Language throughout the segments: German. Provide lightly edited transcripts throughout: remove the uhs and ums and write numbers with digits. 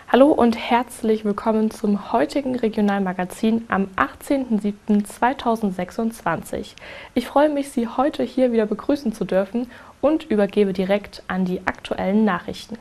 Hallo und herzlich willkommen zum heutigen Regionalmagazin am 18.07.2026. Ich freue mich, Sie heute hier wieder begrüßen zu dürfen und übergebe direkt an die aktuellen Nachrichten.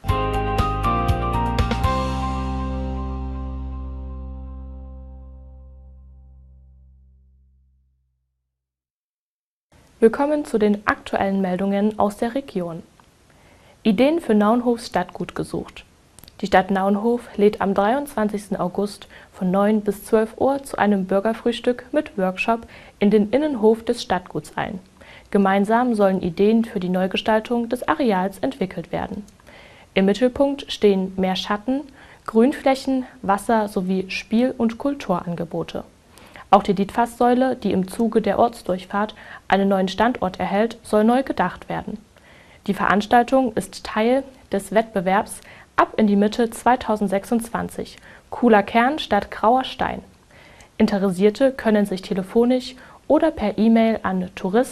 Willkommen zu den aktuellen Meldungen aus der Region. Ideen für Naunhofs Stadtgut gesucht. Die Stadt Naunhof lädt am 23. August von 9 bis 12 Uhr zu einem Bürgerfrühstück mit Workshop in den Innenhof des Stadtguts ein. Gemeinsam sollen Ideen für die Neugestaltung des Areals entwickelt werden. Im Mittelpunkt stehen mehr Schatten, Grünflächen, Wasser sowie Spiel- und Kulturangebote. Auch die Litfaßsäule, die im Zuge der Ortsdurchfahrt einen neuen Standort erhält, soll neu gedacht werden. Die Veranstaltung ist Teil des Wettbewerbs Ab in die Mitte 2026. Cooler Kern statt grauer Stein. Interessierte können sich telefonisch oder per E-Mail an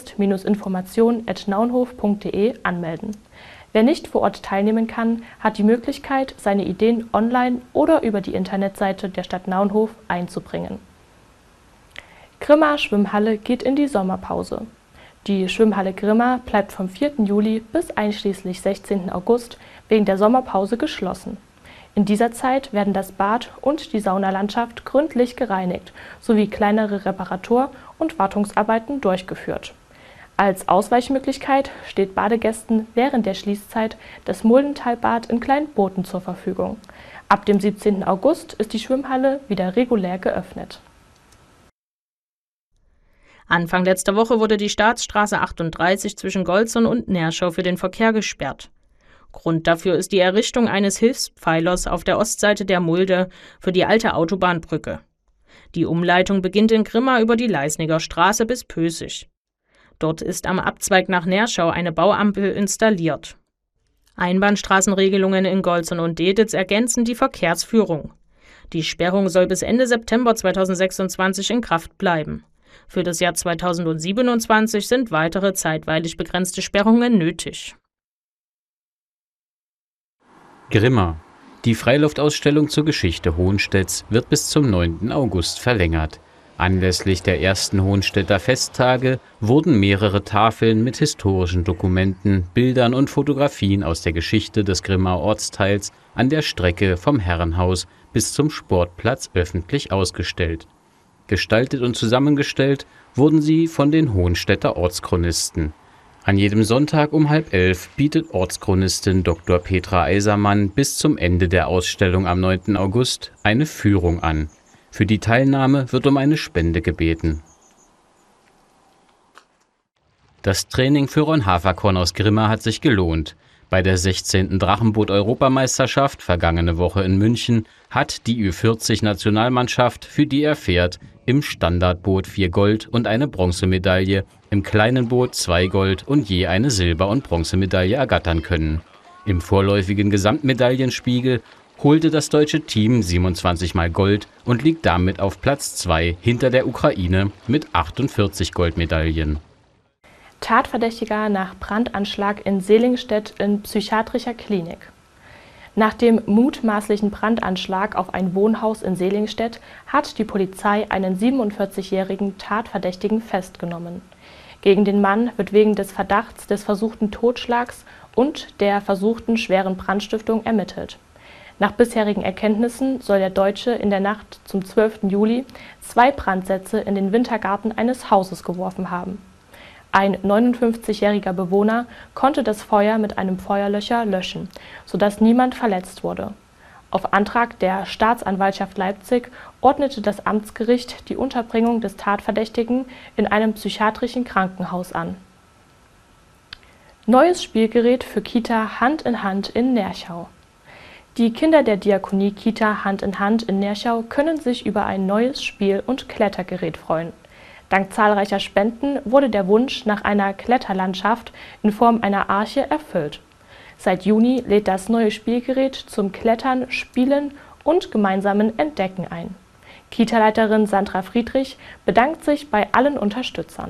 tourist-information@naunhof.de anmelden. Wer nicht vor Ort teilnehmen kann, hat die Möglichkeit, seine Ideen online oder über die Internetseite der Stadt Naunhof einzubringen. Grimma Schwimmhalle geht in die Sommerpause. Die Schwimmhalle Grimma bleibt vom 4. Juli bis einschließlich 16. August wegen der Sommerpause geschlossen. In dieser Zeit werden das Bad und die Saunalandschaft gründlich gereinigt sowie kleinere Reparatur- und Wartungsarbeiten durchgeführt. Als Ausweichmöglichkeit steht Badegästen während der Schließzeit das Muldentalbad in kleinen Booten zur Verfügung. Ab dem 17. August ist die Schwimmhalle wieder regulär geöffnet. Anfang letzter Woche wurde die Staatsstraße 38 zwischen Golzern und Nerschau für den Verkehr gesperrt. Grund dafür ist die Errichtung eines Hilfspfeilers auf der Ostseite der Mulde für die alte Autobahnbrücke. Die Umleitung beginnt in Grimma über die Leisniger Straße bis Pößig. Dort ist am Abzweig nach Nerschau eine Bauampel installiert. Einbahnstraßenregelungen in Golzern und Deditz ergänzen die Verkehrsführung. Die Sperrung soll bis Ende September 2026 in Kraft bleiben. Für das Jahr 2027 sind weitere zeitweilig begrenzte Sperrungen nötig. Grimma. Die Freiluftausstellung zur Geschichte Hohenstedts wird bis zum 9. August verlängert. Anlässlich der ersten Hohenstädter Festtage wurden mehrere Tafeln mit historischen Dokumenten, Bildern und Fotografien aus der Geschichte des Grimmaer Ortsteils an der Strecke vom Herrenhaus bis zum Sportplatz öffentlich ausgestellt. Gestaltet und zusammengestellt wurden sie von den Hohenstädter Ortschronisten. An jedem Sonntag um 10:30 bietet Ortschronistin Dr. Petra Eisermann bis zum Ende der Ausstellung am 9. August eine Führung an. Für die Teilnahme wird um eine Spende gebeten. Das Training für Ron Haferkorn aus Grimma hat sich gelohnt. Bei der 16. Drachenboot-Europameisterschaft vergangene Woche in München hat die Ü40-Nationalmannschaft, für die er fährt, im Standardboot 4 Gold- und eine Bronzemedaille, im kleinen Boot 2 Gold- und je eine Silber- und Bronzemedaille ergattern können. Im vorläufigen Gesamtmedaillenspiegel holte das deutsche Team 27 Mal Gold und liegt damit auf Platz 2 hinter der Ukraine mit 48 Goldmedaillen. Tatverdächtiger nach Brandanschlag in Selingstedt in psychiatrischer Klinik. Nach dem mutmaßlichen Brandanschlag auf ein Wohnhaus in Selingstedt hat die Polizei einen 47-jährigen Tatverdächtigen festgenommen. Gegen den Mann wird wegen des Verdachts des versuchten Totschlags und der versuchten schweren Brandstiftung ermittelt. Nach bisherigen Erkenntnissen soll der Deutsche in der Nacht zum 12. Juli 2 Brandsätze in den Wintergarten eines Hauses geworfen haben. Ein 59-jähriger Bewohner konnte das Feuer mit einem Feuerlöscher löschen, sodass niemand verletzt wurde. Auf Antrag der Staatsanwaltschaft Leipzig ordnete das Amtsgericht die Unterbringung des Tatverdächtigen in einem psychiatrischen Krankenhaus an. Neues Spielgerät für Kita Hand in Hand in Nerschau. Die Kinder der Diakonie-Kita Hand in Hand in Nerschau können sich über ein neues Spiel- und Klettergerät freuen. Dank zahlreicher Spenden wurde der Wunsch nach einer Kletterlandschaft in Form einer Arche erfüllt. Seit Juni lädt das neue Spielgerät zum Klettern, Spielen und gemeinsamen Entdecken ein. Kita-Leiterin Sandra Friedrich bedankt sich bei allen Unterstützern.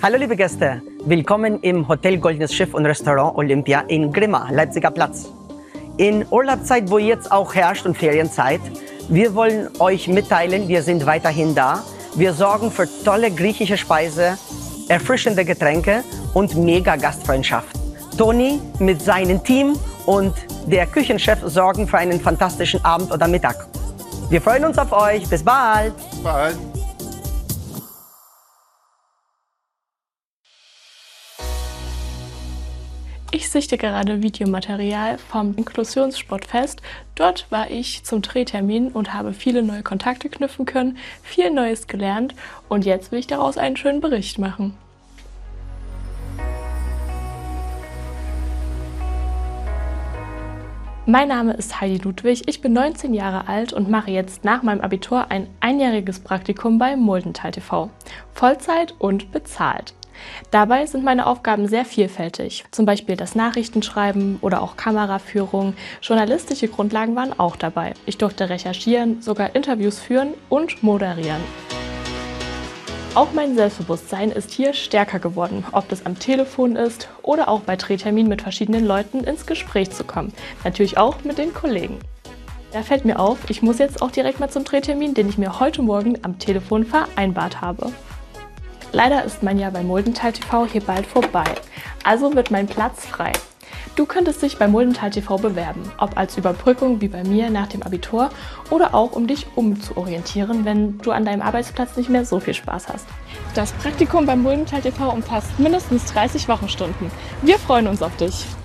Hallo liebe Gäste, willkommen im Hotel Goldenes Schiff und Restaurant Olympia in Grimma, Leipziger Platz. In Urlaubszeit, wo jetzt auch herrscht und Ferienzeit, wir wollen euch mitteilen, wir sind weiterhin da. Wir sorgen für tolle griechische Speise, erfrischende Getränke und mega Gastfreundschaft. Toni mit seinem Team und der Küchenchef sorgen für einen fantastischen Abend oder Mittag. Wir freuen uns auf euch. Bis bald. Bis bald. Ich sichte gerade Videomaterial vom Inklusionssportfest. Dort war ich zum Drehtermin und habe viele neue Kontakte knüpfen können, viel Neues gelernt und jetzt will ich daraus einen schönen Bericht machen. Mein Name ist Heidi Ludwig, ich bin 19 Jahre alt und mache jetzt nach meinem Abitur ein einjähriges Praktikum bei Muldental TV. Vollzeit und bezahlt. Dabei sind meine Aufgaben sehr vielfältig, zum Beispiel das Nachrichtenschreiben oder auch Kameraführung. Journalistische Grundlagen waren auch dabei. Ich durfte recherchieren, sogar Interviews führen und moderieren. Auch mein Selbstbewusstsein ist hier stärker geworden, ob das am Telefon ist oder auch bei Drehterminen mit verschiedenen Leuten ins Gespräch zu kommen. Natürlich auch mit den Kollegen. Da fällt mir auf, ich muss jetzt auch direkt mal zum Drehtermin, den ich mir heute Morgen am Telefon vereinbart habe. Leider ist mein Jahr bei Muldental TV hier bald vorbei, also wird mein Platz frei. Du könntest dich bei Muldental TV bewerben, ob als Überbrückung wie bei mir nach dem Abitur oder auch um dich umzuorientieren, wenn du an deinem Arbeitsplatz nicht mehr so viel Spaß hast. Das Praktikum bei Muldental TV umfasst mindestens 30 Wochenstunden. Wir freuen uns auf dich!